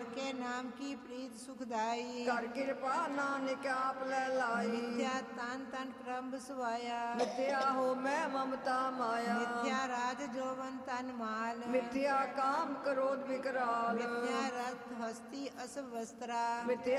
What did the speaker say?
के नाम की प्रीत सुखदाई। कर कृपा नानक आप ले लाई। मिथ्या तान तन क्रम सुवाया। मिथ्या हो मैं ममता माया। मिथ्या राज जोवन तन माल। मिथ्या काम क्रोध विकराल। मिथ्या रथ हस्ती अस वस्त्रा। मिथ्या